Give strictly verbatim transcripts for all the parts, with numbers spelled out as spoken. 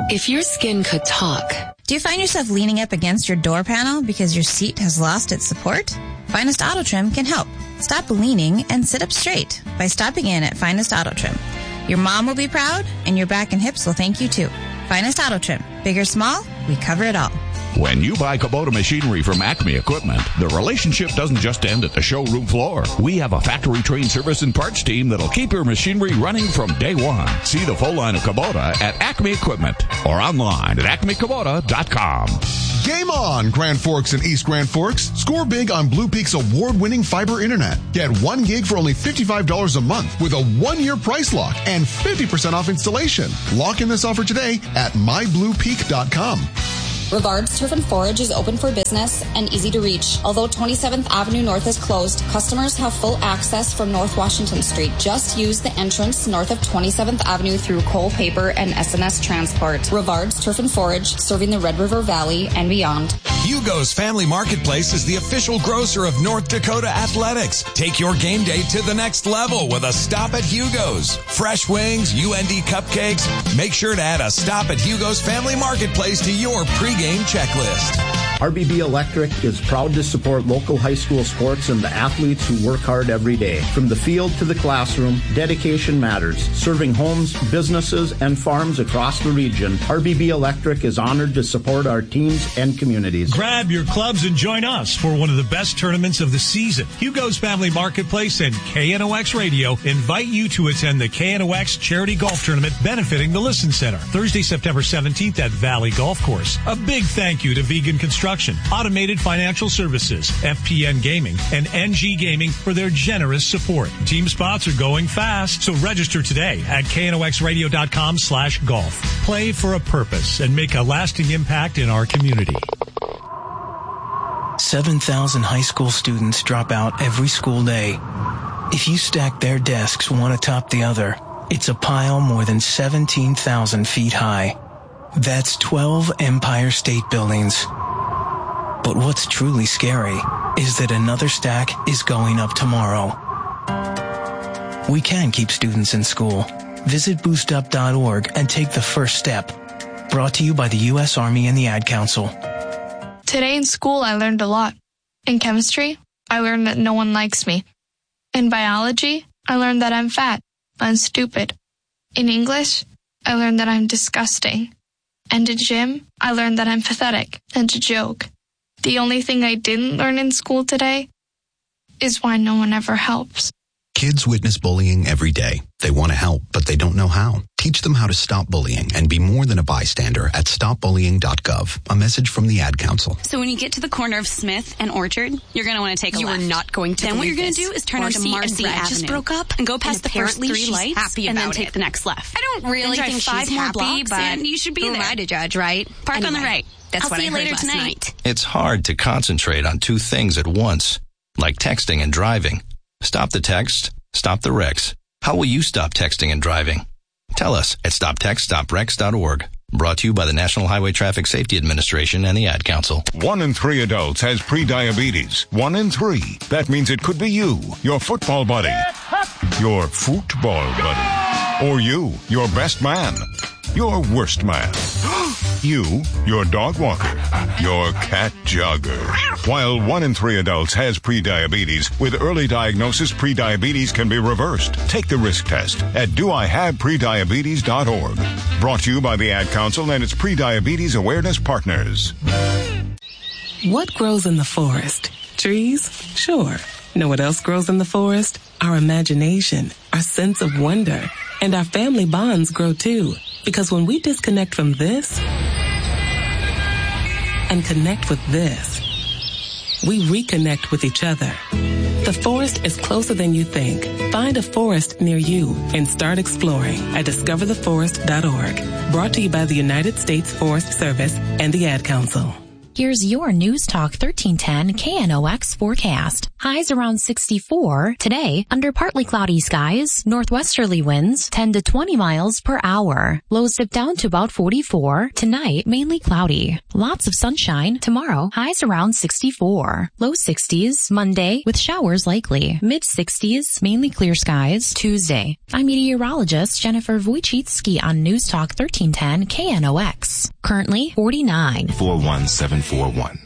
If your skin could talk. Do you find yourself leaning up against your door panel because your seat has lost its support? Finest Auto Trim can help. Stop leaning and sit up straight by stopping in at Finest Auto Trim. Your mom will be proud, and your back and hips will thank you too. Finest Auto Trim. Big or small, we cover it all. When you buy Kubota machinery from Acme Equipment, the relationship doesn't just end at the showroom floor. We have a factory-trained service and parts team that'll keep your machinery running from day one. See the full line of Kubota at Acme Equipment or online at acme kubota dot com. Game on, Grand Forks and East Grand Forks. Score big on Blue Peak's award-winning fiber internet. Get one gig for only fifty-five dollars a month with a one-year price lock and fifty percent off installation. Lock in this offer today at my blue peak dot com. Rivard's Turf and Forage is open for business and easy to reach. Although twenty-seventh Avenue North is closed, customers have full access from North Washington Street. Just use the entrance north of twenty-seventh Avenue through Cole Paper and S N S Transport. Rivard's Turf and Forage, serving the Red River Valley and beyond. Hugo's Family Marketplace is the official grocer of North Dakota Athletics. Take your game day to the next level with a stop at Hugo's. Fresh wings, U N D cupcakes. Make sure to add a stop at Hugo's Family Marketplace to your pre game checklist. R B B Electric is proud to support local high school sports and the athletes who work hard every day. From the field to the classroom, dedication matters. Serving homes, businesses, and farms across the region, R B B Electric is honored to support our teams and communities. Grab your clubs and join us for one of the best tournaments of the season. Hugo's Family Marketplace and K N O X Radio invite you to attend the K N O X Charity Golf Tournament benefiting the Listen Center, Thursday, September seventeenth at Valley Golf Course. A big thank you to Vegan Construction, Automated Financial Services, F P N Gaming, and N G Gaming for their generous support. Team spots are going fast, so register today at K N O X radio dot com slash golf. Play for a purpose and make a lasting impact in our community. seven thousand high school students drop out every school day. If you stack their desks one atop the other, it's a pile more than seventeen thousand feet high. That's twelve Empire State Buildings. But what's truly scary is that another stack is going up tomorrow. We can keep students in school. Visit boost up dot org and take the first step. Brought to you by the U S Army and the Ad Council. Today in school, I learned a lot. In chemistry, I learned that no one likes me. In biology, I learned that I'm fat and stupid. In English, I learned that I'm disgusting. And in gym, I learned that I'm pathetic and a joke. The only thing I didn't learn in school today is why no one ever helps. Kids witness bullying every day. They want to help, but they don't know how. Teach them how to stop bullying and be more than a bystander at stop bullying dot gov. A message from the Ad Council. So when you get to the corner of Smith and Orchard, you're going to want to take a you left. You are not going to. Then what you're going to do is turn Marcy onto Marcy and Brad Avenue. just broke up and go past and the first three she's lights happy and about then take it. the next left. I don't really then think five she's more happy, blocks but and you should be who there. am I to judge, right? Park anyway, on the right. That's I'll what see I you heard later last tonight. night. It's hard to concentrate on two things at once, like texting and driving. Stop the text, stop the wrecks. How will you stop texting and driving? Tell us at stop text stop wrecks dot org. Brought to you by the National Highway Traffic Safety Administration and the Ad Council. One in three adults has prediabetes. One in three. That means it could be you, your football buddy, your football buddy, or you, your best man, your worst man, you, your dog walker, your cat jogger. While one in three adults has prediabetes, with early diagnosis, prediabetes can be reversed. Take the risk test at do I have prediabetes dot org. Brought to you by the Ad Council and its prediabetes awareness partners. What grows in the forest? Trees? Sure. Know what else grows in the forest? Our imagination, our sense of wonder, and our family bonds grow too. Because when we disconnect from this and connect with this, we reconnect with each other. The forest is closer than you think. Find a forest near you and start exploring at discover the forest dot org. Brought to you by the United States Forest Service and the Ad Council. Here's your News Talk thirteen ten K N O X forecast. Highs around sixty-four. Today, under partly cloudy skies, northwesterly winds ten to twenty miles per hour. Lows dip down to about forty-four. Tonight, mainly cloudy. Lots of sunshine. Tomorrow, highs around sixty-four. Low sixties. Monday, with showers likely. Mid sixties, mainly clear skies. Tuesday. I'm meteorologist Jennifer Wojcicki on News Talk thirteen ten K N O X. Currently, forty-nine. four one seven four one.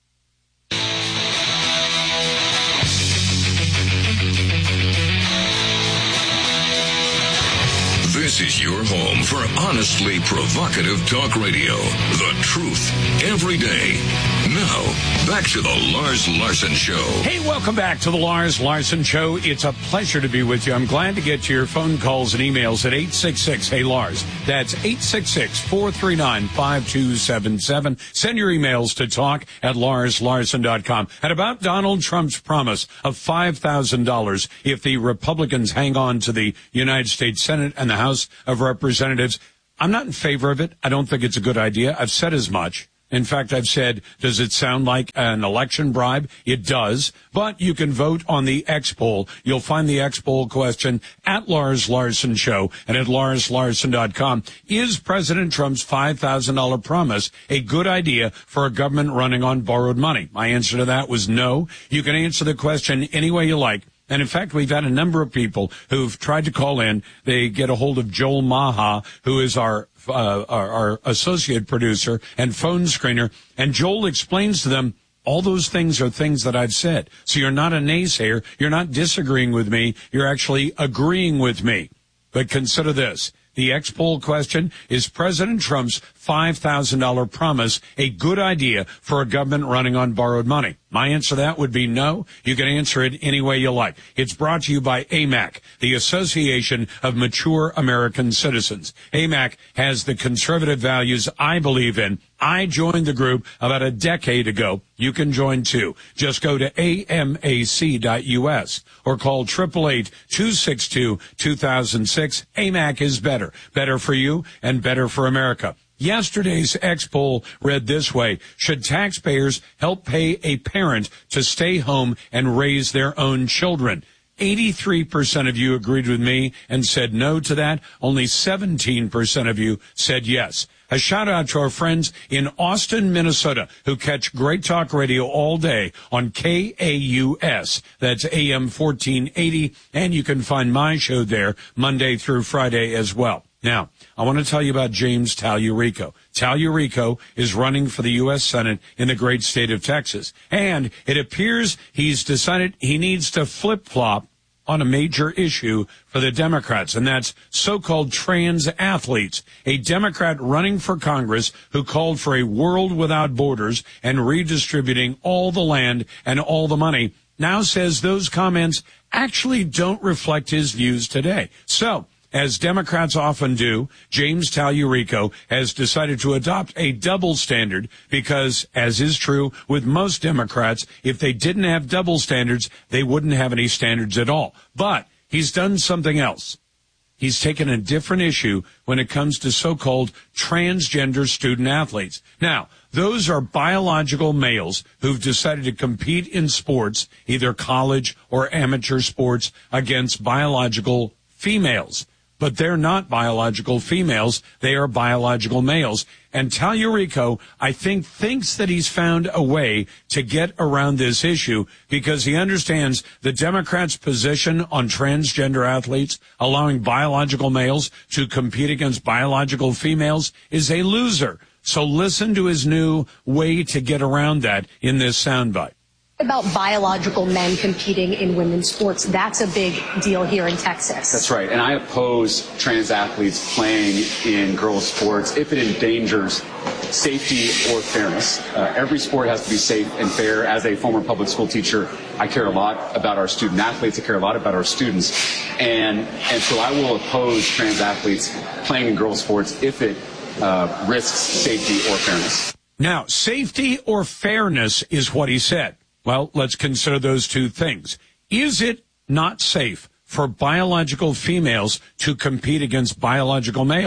This is your home for honestly provocative talk radio. The truth every day. Now, back to the Lars Larson Show. Hey, welcome back to the Lars Larson Show. It's a pleasure to be with you. I'm glad to get your phone calls and emails at eight six six, hey Lars. That's eight six six, four three nine, five two seven seven. Send your emails to talk at lars larson dot com. And about Donald Trump's promise of five thousand dollars if the Republicans hang on to the United States Senate and the House of Representatives. I'm not in favor of it. I don't think it's a good idea. I've said as much. In fact, I've said, does it sound like an election bribe? It does. But you can vote on the X poll. You'll find the X poll question at Lars Larson Show and at lars larson dot com. Is President Trump's five thousand dollars promise a good idea for a government running on borrowed money? My answer to that was no. You can answer the question any way you like. And in fact, we've had a number of people who've tried to call in. They get a hold of Joel Maha, who is our, uh, our, our associate producer and phone screener. And Joel explains to them all those things are things that I've said. So you're not a naysayer. You're not disagreeing with me. You're actually agreeing with me. But consider this. The X poll question, is President Trump's five thousand dollars promise a good idea for a government running on borrowed money? My answer to that would be no. You can answer it any way you like. It's brought to you by A M A C, the Association of Mature American Citizens. A M A C has the conservative values I believe in. I joined the group about a decade ago. You can join too. Just go to A M A C dot U S or call eight eight eight, two six two, two thousand six. A M A C is better. Better for you and better for America. Yesterday's X poll read this way. Should taxpayers help pay a parent to stay home and raise their own children? eighty-three percent of you agreed with me and said no to that. Only seventeen percent of you said yes. A shout out to our friends in Austin, Minnesota, who catch great talk radio all day on K A U S. That's A M fourteen eighty. And you can find my show there Monday through Friday as well. Now, I want to tell you about James Tallurico. Tallurico is running for the U S Senate in the great state of Texas. And it appears he's decided he needs to flip-flop on a major issue for the Democrats, and that's so-called trans athletes. A Democrat running for Congress who called for a world without borders and redistributing all the land and all the money now says those comments actually don't reflect his views today. So, as Democrats often do, James Tallurico has decided to adopt a double standard because, as is true with most Democrats, if they didn't have double standards, they wouldn't have any standards at all. But he's done something else. He's taken a different issue when it comes to so-called transgender student athletes. Now, those are biological males who've decided to compete in sports, either college or amateur sports, against biological females. But they're not biological females. They are biological males. And Tallurico, I think, thinks that he's found a way to get around this issue because he understands the Democrats' position on transgender athletes, allowing biological males to compete against biological females, is a loser. So listen to his new way to get around that in this soundbite. About biological men competing in women's sports. That's a big deal here in Texas. That's right. And I oppose trans athletes playing in girls' sports if it endangers safety or fairness. Uh, every sport has to be safe and fair. As a former public school teacher, I care a lot about our student athletes. I care a lot about our students. And, and so I will oppose trans athletes playing in girls' sports if it uh, risks safety or fairness. Now, safety or fairness is what he said. Well, let's consider those two things. Is it not safe for biological females to compete against biological males?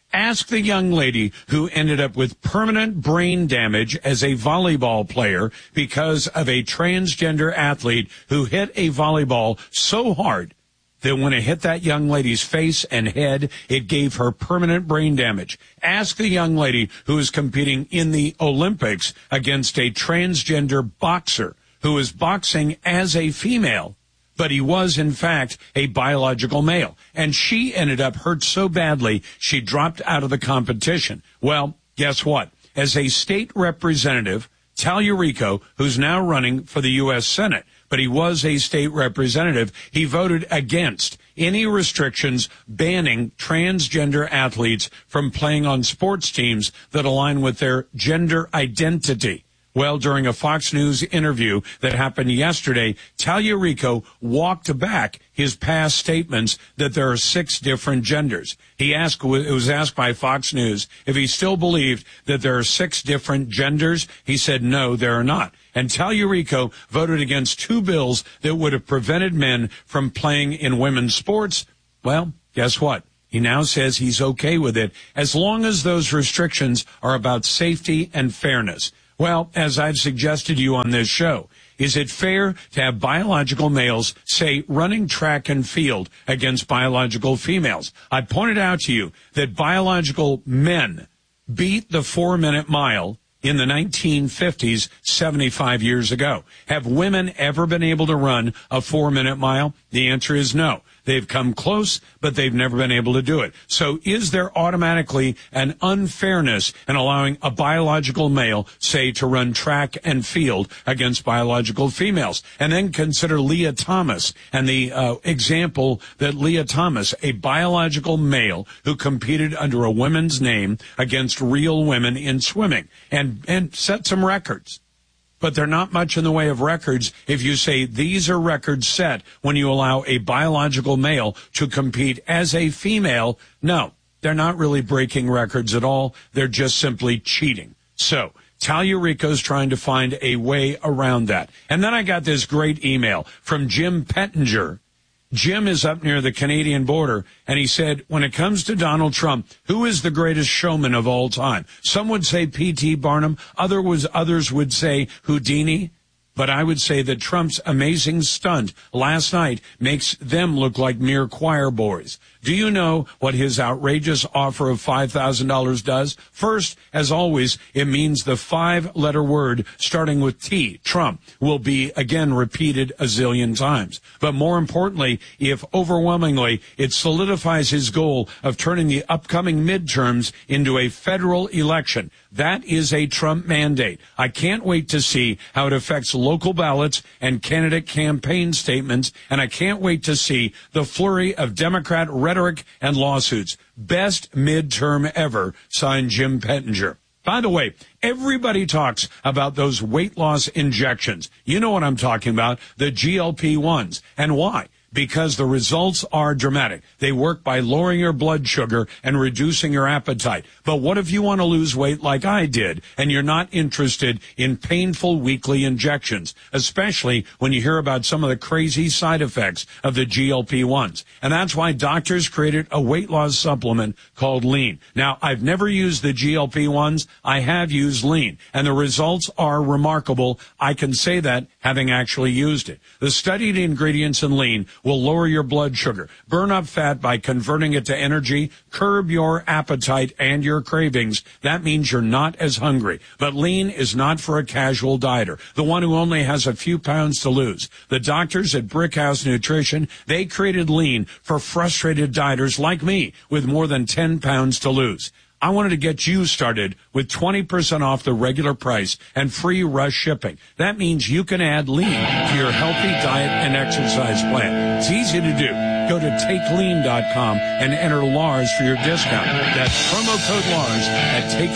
Ask the young lady who ended up with permanent brain damage as a volleyball player because of a transgender athlete who hit a volleyball so hard that when it hit that young lady's face and head, it gave her permanent brain damage. Ask the young lady who is competing in the Olympics against a transgender boxer who is boxing as a female, but he was, in fact, a biological male. And she ended up hurt so badly, she dropped out of the competition. Well, guess what? As a state representative, Tallarico, who's now running for the U S Senate, but he was a state representative, he voted against any restrictions banning transgender athletes from playing on sports teams that align with their gender identity. Well, during a Fox News interview that happened yesterday, Tallarico walked back his past statements that there are six different genders. He asked, it was asked by Fox News if he still believed that there are six different genders. He said, no, there are not. And Tallarico voted against two bills that would have prevented men from playing in women's sports. Well, guess what? He now says he's okay with it as long as those restrictions are about safety and fairness. Well, as I've suggested to you on this show, is it fair to have biological males, say, running track and field against biological females? I pointed out to you that biological men beat the four-minute mile in the nineteen fifties, seventy-five years ago. Have women ever been able to run a four-minute mile? The answer is no. They've come close, but they've never been able to do it. So is there automatically an unfairness in allowing a biological male, say, to run track and field against biological females? And then consider Leah Thomas and the uh, example that Leah Thomas, a biological male who competed under a woman's name against real women in swimming and, and set some records. But they're not much in the way of records if you say these are records set when you allow a biological male to compete as a female. No, they're not really breaking records at all. They're just simply cheating. So Tallarico's trying to find a way around that. And then I got this great email from Jim Pettinger. Jim is up near the Canadian border, and he said, when it comes to Donald Trump, who is the greatest showman of all time? Some would say P T Barnum. Other was, others would say Houdini. But I would say that Trump's amazing stunt last night makes them look like mere choir boys. Do you know what his outrageous offer of five thousand dollars does? First, as always, it means the five-letter word starting with T, Trump, will be again repeated a zillion times. But more importantly, if overwhelmingly, it solidifies his goal of turning the upcoming midterms into a federal election. That is a Trump mandate. I can't wait to see how it affects local ballots and candidate campaign statements, and I can't wait to see the flurry of Democrat rhetoric and lawsuits. Best midterm ever, signed Jim Pettinger. By the way, everybody talks about those weight loss injections. You know what I'm talking about, the G L P ones. And why? Because the results are dramatic. They work by lowering your blood sugar and reducing your appetite. But what if you want to lose weight like I did and you're not interested in painful weekly injections, especially when you hear about some of the crazy side effects of the G L P ones? And that's why doctors created a weight loss supplement called Lean. Now, I've never used the G L P ones. I have used Lean, and the results are remarkable. I can say that having actually used it. The studied ingredients in Lean will lower your blood sugar, burn up fat by converting it to energy, curb your appetite and your cravings. That means you're not as hungry. But Lean is not for a casual dieter, the one who only has a few pounds to lose. The doctors at Brickhouse Nutrition, they created Lean for frustrated dieters like me with more than ten pounds to lose. I wanted to get you started with twenty percent off the regular price and free rush shipping. That means you can add Lean to your healthy diet and exercise plan. It's easy to do. Go to take lean dot com and enter Lars for your discount. That's promo code Lars at take